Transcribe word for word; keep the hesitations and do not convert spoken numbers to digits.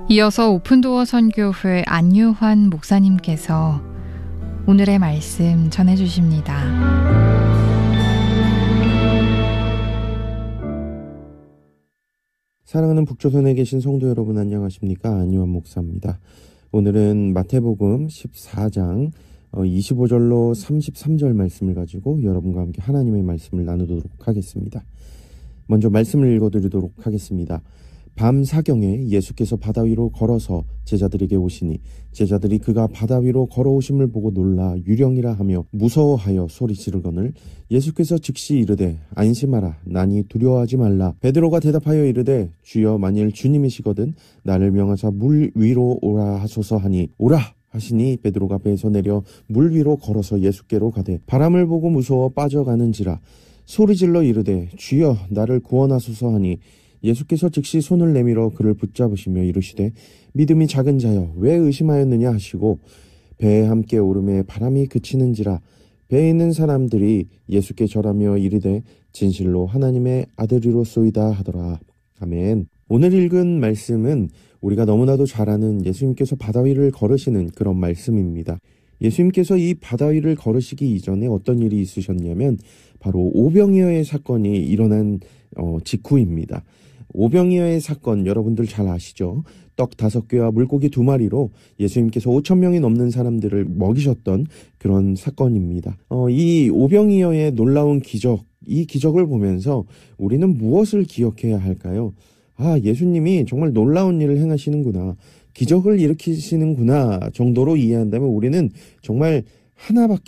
이어서 오픈도어 선교회 안유환 목사님께서 오늘의 말씀 전해주십니다. 사랑하는 북조선에 계신 성도 여러분 안녕하십니까? 안유환 목사입니다. 오늘은 마태복음 십사 장 이십오 절로 삼십삼 절 말씀을 가지고 여러분과 함께 하나님의 말씀을 나누도록 하겠습니다. 먼저 말씀을 읽어드리도록 하겠습니다. 밤 사경에 예수께서 바다 위로 걸어서 제자들에게 오시니 제자들이 그가 바다 위로 걸어오심을 보고 놀라 유령이라 하며 무서워하여 소리 지르거늘 예수께서 즉시 이르되 안심하라 나니 두려워하지 말라. 베드로가 대답하여 이르되 주여 만일 주님이시거든 나를 명하사 물 위로 오라 하소서 하니 오라 하시니 베드로가 배에서 내려 물 위로 걸어서 예수께로 가되 바람을 보고 무서워 빠져가는지라 소리질러 이르되 주여 나를 구원하소서 하니 예수께서 즉시 손을 내밀어 그를 붙잡으시며 이르시되 믿음이 작은 자여 왜 의심하였느냐 하시고 배에 함께 오름에 바람이 그치는지라. 배에 있는 사람들이 예수께 절하며 이르되 진실로 하나님의 아들이로소이다 하더라. 아멘. 오늘 읽은 말씀은 우리가 너무나도 잘 아는 예수님께서 바다 위를 걸으시는 그런 말씀입니다. 예수님께서 이 바다 위를 걸으시기 이전에 어떤 일이 있으셨냐면 바로 오병이어의 사건이 일어난 어, 직후입니다. 오병이어의 사건 여러분들 잘 아시죠? 떡 다섯 개와 물고기 두 마리로 예수님께서 오천 명이 넘는 사람들을 먹이셨던 그런 사건입니다. 어, 이 오병이어의 놀라운 기적, 이 기적을 보면서 우리는 무엇을 기억해야 할까요? 아, 예수님이 정말 놀라운 일을 행하시는구나, 기적을 일으키시는구나 정도로 이해한다면 우리는 정말 하나밖에